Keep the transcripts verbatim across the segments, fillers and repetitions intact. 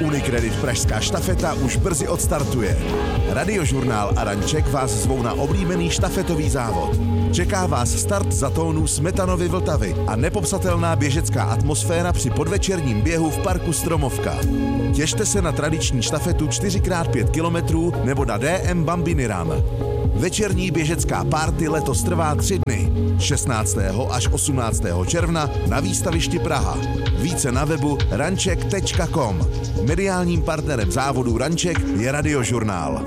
Unicredit Pražská štafeta už brzy odstartuje. Radiožurnál a Ranček vás zvou na oblíbený štafetový závod. Čeká vás start za tónu Smetanovy Vltavy a nepopsatelná běžecká atmosféra při podvečerním běhu v parku Stromovka. Těšte se na tradiční štafetu čtyři krát pět kilometrů nebo na D M Bambini Run. Večerní běžecká party letos trvá tři dny. šestnáctého až osmnáctého června na výstavišti Praha. Více na webu ranček tečka com. Mediálním partnerem závodu Ranček je Radiožurnál.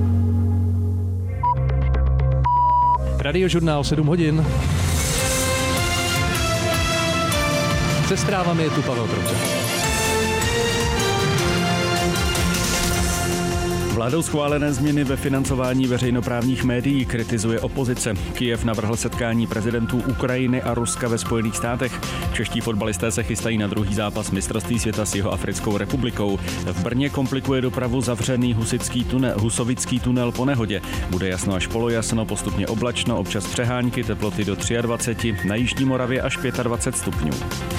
Radiožurnál sedm hodin. Se zprávami je tu Pavel Trubček. Vládou schválené změny ve financování veřejnoprávních médií kritizuje opozice. Kyjev navrhl setkání prezidentů Ukrajiny a Ruska ve Spojených státech. Čeští fotbalisté se chystají na druhý zápas mistrovství světa s Jihoafrickou republikou. V Brně komplikuje dopravu zavřený husický tunel, husovický tunel po nehodě. Bude jasno až polojasno, postupně oblačno, občas přehánky, teploty do dvacet tři, na jižní Moravě až dvacet pět stupňů.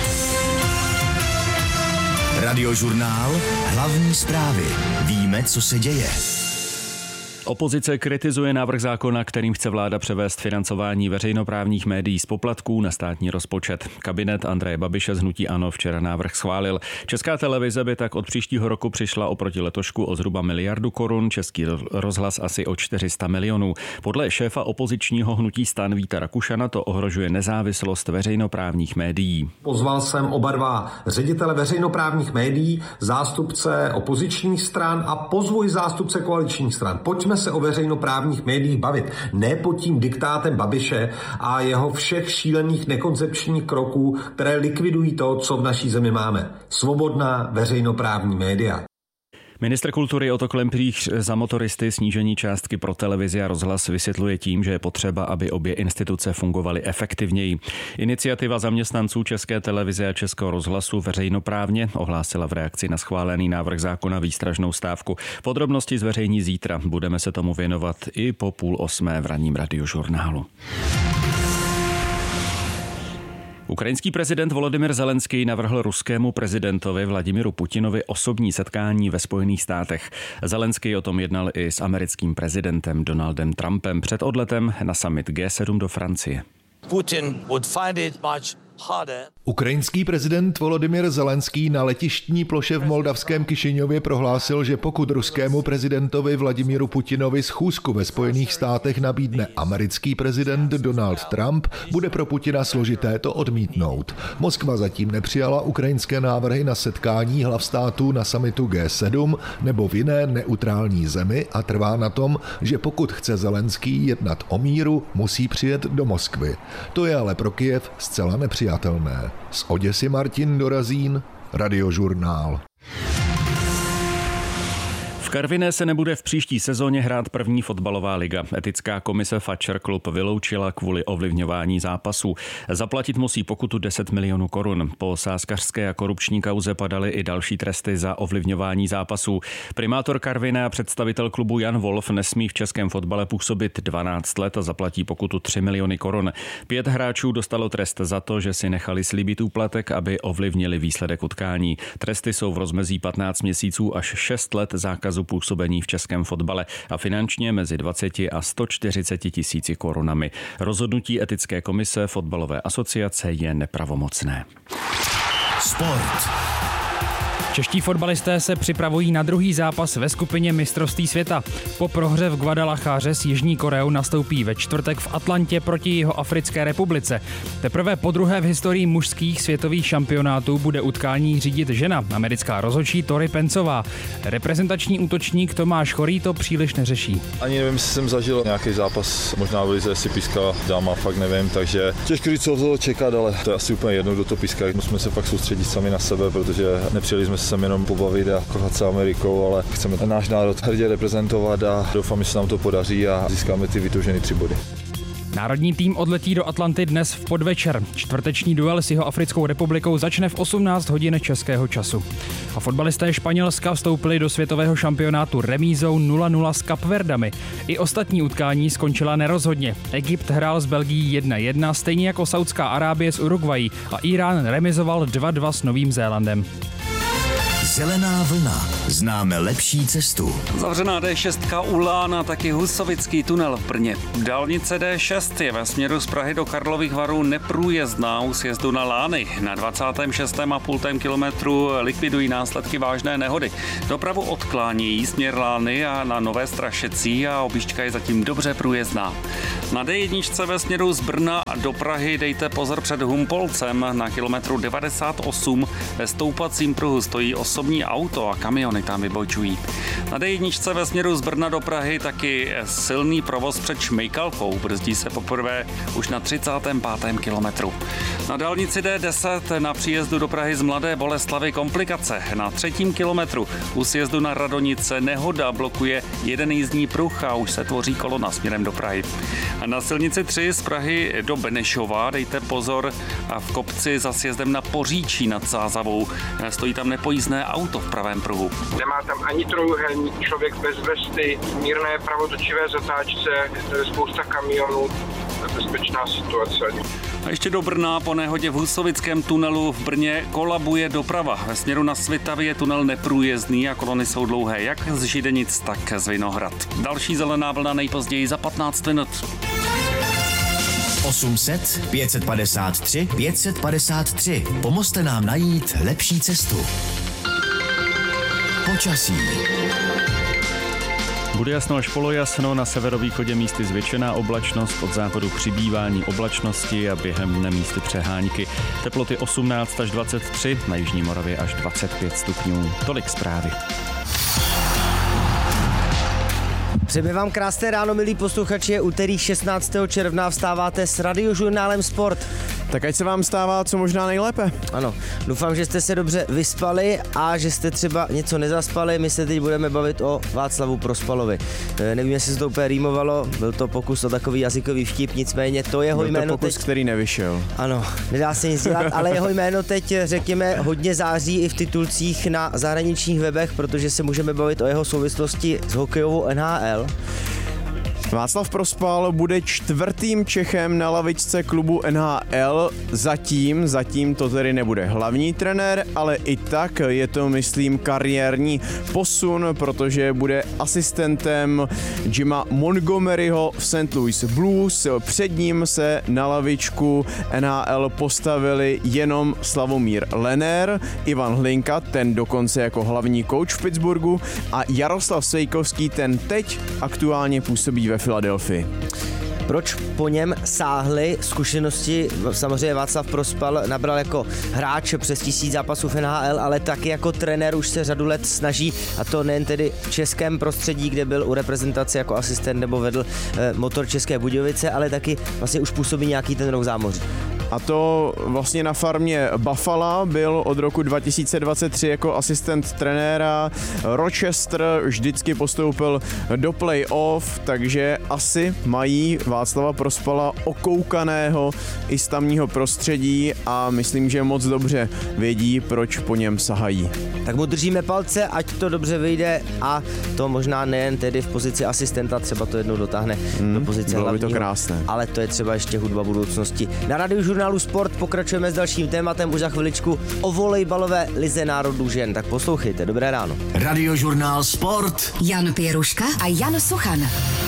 Radiožurnál, hlavní zprávy. Víme, co se děje. Opozice kritizuje návrh zákona, kterým chce vláda převést financování veřejnoprávních médií z poplatků na státní rozpočet. Kabinet Andreje Babiše z hnutí ANO včera návrh schválil. Česká televize by tak od příštího roku přišla oproti letošku o zhruba miliardu korun, Český rozhlas asi o čtyři sta milionů. Podle šéfa opozičního hnutí STAN Víta Rakušana to ohrožuje nezávislost veřejnoprávních médií. Pozval jsem oba dva ředitele veřejnoprávních médií, zástupce opozičních stran a pozvuji zástupce koaličních stran. Pojďme se o veřejnoprávních médiích bavit. Ne pod tím diktátem Babiše a jeho všech šílených nekoncepčních kroků, které likvidují to, co v naší zemi máme. Svobodná veřejnoprávní média. Ministr kultury Otto Klemprich za motoristy snížení částky pro televizi a rozhlas vysvětluje tím, že je potřeba, aby obě instituce fungovaly efektivněji. Iniciativa zaměstnanců České televize a Českého rozhlasu veřejnoprávně ohlásila v reakci na schválený návrh zákona výstražnou stávku. Podrobnosti zveřejní zítra. Budeme se tomu věnovat i po půl osmé v ranním Radiožurnálu. Ukrajinský prezident Volodymyr Zelenský navrhl ruskému prezidentovi Vladimiru Putinovi osobní setkání ve Spojených státech. Zelenský o tom jednal i s americkým prezidentem Donaldem Trumpem před odletem na summit G sedm do Francie. Putin would find it much harder. Ukrajinský prezident Volodymyr Zelenský na letištní ploše v moldavském Kišiňově prohlásil, že pokud ruskému prezidentovi Vladimíru Putinovi schůzku ve Spojených státech nabídne americký prezident Donald Trump, bude pro Putina složité to odmítnout. Moskva zatím nepřijala ukrajinské návrhy na setkání hlav států na summitu G sedm nebo v jiné neutrální zemi a trvá na tom, že pokud chce Zelenský jednat o míru, musí přijet do Moskvy. To je ale pro Kyjev zcela nepřijatelné. Z Oděsy Martin Dorazín, Radiožurnál. V Karviné se nebude v příští sezóně hrát první fotbalová liga. Etická komise Fatcher klub vyloučila kvůli ovlivňování zápasů. Zaplatit musí pokutu deset milionů korun. Po sázkařské a korupční kauze padaly i další tresty za ovlivňování zápasů. Primátor Karviné a představitel klubu Jan Wolf nesmí v českém fotbale působit dvanáct let a zaplatí pokutu tři miliony korun. Pět hráčů dostalo trest za to, že si nechali slíbit úplatek, aby ovlivnili výsledek utkání. Tresty jsou v rozmezí patnáct měsíců až šest let zákazu působení v českém fotbale a finančně mezi dvacet a sto čtyřicet tisíci korunami. Rozhodnutí etické komise fotbalové asociace je nepravomocné. Sport. Čeští fotbalisté se připravují na druhý zápas ve skupině mistrovství světa. Po prohře v Guadalajáře s Jižní Koreou nastoupí ve čtvrtek v Atlantě proti Jihoafrické republice. Teprve podruhé v historii mužských světových šampionátů bude utkání řídit žena, americká rozhodčí Tori Pencová. Reprezentační útočník Tomáš Chorý to příliš neřeší. Ani nevím, jestli jsem zažil nějaký zápas, možná v lize si pískala dáma, fakt nevím, takže těžko říct, co toho čekat, ale to je asi úplně jedno, kdo to píská. Musíme se fakt soustředit sami na sebe, protože nepřijeli jsme sem jenom pobavit a kohat se Amerikou, ale chceme náš národ hrdě reprezentovat a doufám, že se nám to podaří a získáme ty vytoužené tři body. Národní tým odletí do Atlanty dnes v podvečer. Čtvrteční duel s Jihoafrickou republikou začne v osmnáct hodin českého času. A fotbalisté Španělska vstoupili do světového šampionátu remízou nula nula s Kapverdami. I ostatní utkání skončila nerozhodně. Egypt hrál s Belgií jedna jedna, stejně jako Saudská Arábie s Uruguayí a Irán remizoval dva dva s Novým Zélandem. Zelená vlna. Známe lepší cestu. Zavřená D šest u Lána, taky Husovický tunel v Brně. Dálnice D šest je ve směru z Prahy do Karlových Varů neprůjezdná u sjezdu na Lány. Na dvacátém šestém a půl kilometru likvidují následky vážné nehody. Dopravu odklání směr Lány a na Nové Strašecí a objížďka je zatím dobře průjezdná. Na D jedna ve směru z Brna do Prahy dejte pozor před Humpolcem. Na kilometru devadesát osm ve stoupacím pruhu stojí osobní auto a kamiony tam vybojčují. Na D jedna ve směru z Brna do Prahy taky silný provoz před Šmejkalkou. Brzdí se poprvé už na třicátém pátém kilometru. Na dálnici D deset na příjezdu do Prahy z Mladé Boleslavi komplikace. Na třetím kilometru u sjezdu na Radonice nehoda blokuje jeden jízdní pruh a už se tvoří kolona směrem do Prahy. Na silnici tři z Prahy do Benešova dejte pozor a v kopci za sjezdem na Poříčí nad Sázavou. Stojí tam nepojízdné auto v pravém pruhu. Nemá tam ani trojúhelník, člověk bez vesty, mírné pravotočivé zatáčce, spousta kamionů, nebezpečná situace. A ještě do Brna po nehodě v Husovickém tunelu v Brně kolabuje doprava. Ve směru na Svitavy je tunel neprůjezdný a kolony jsou dlouhé jak z Židenic, tak z Vinohrad. Další zelená vlna nejpozději za patnáct minut. osm set pět set padesát tři pět set padesát tři. Pomozte nám najít lepší cestu. Počasí. Bude jasno až polojasno, na severovýchodě místy zvětšená oblačnost, od západu přibývání oblačnosti a během dne místy přehánky. Teploty osmnáct až dvacet tři, na jižní Moravě až dvacet pět stupňů. Tolik zprávy. Přejeme vám krásné ráno, milí posluchači, je úterý šestnáctého června, vstáváte s Radiožurnálem Sport. Tak ať se vám stává co možná nejlépe. Ano, doufám, že jste se dobře vyspali a že jste třeba něco nezaspali. My se teď budeme bavit o Václavu Prospalovi. Nevím, jestli se to úplně rýmovalo, byl to pokus o takový jazykový vtip, nicméně to jeho byl jméno to pokus, teď... který nevyšel. Ano, nedá se nic dělat, ale jeho jméno teď, řekněme, hodně září i v titulcích na zahraničních webech, protože se můžeme bavit o jeho souvislosti s hokejovou N H L. Václav Prospal bude čtvrtým Čechem na lavičce klubu N H L. Zatím, zatím to tedy nebude hlavní trenér, ale i tak je to, myslím, kariérní posun, protože bude asistentem Jima Montgomeryho v Saint Louis Blues. Před ním se na lavičku N H L postavili jenom Slavomír Lenér, Ivan Hlinka, ten dokonce jako hlavní coach v Pittsburghu, a Jaroslav Sejkovský, ten teď aktuálně působí ve Filadelfii. Proč po něm sáhly zkušenosti? Samozřejmě Václav Prospal nabral jako hráč přes tisíc zápasů v N H L, ale taky jako trenér už se řadu let snaží, a to nejen tedy v českém prostředí, kde byl u reprezentace jako asistent nebo vedl eh, Motor České Budějovice, ale taky vlastně už působí nějaký ten rok zámoří. A to vlastně na farmě Buffalo byl od roku dva tisíce dvacet tři jako asistent trenéra. Rochester vždycky postoupil do play-off, takže asi mají Václava Prospala okoukaného i z tamního prostředí a myslím, že moc dobře vědí, proč po něm sahají. Tak mu držíme palce, ať to dobře vyjde, a to možná nejen tedy v pozici asistenta, třeba to jednou dotáhne hmm, do pozice bylo hlavního, by to krásné. Ale to je třeba ještě hudba budoucnosti. Na Radiožurnálu Sport pokračujeme s dalším tématem už za chviličku o volejbalové lize národů žen. Tak poslouchejte, dobré ráno. Radiožurnál Sport. Jan Pěruška a Jan Suchan.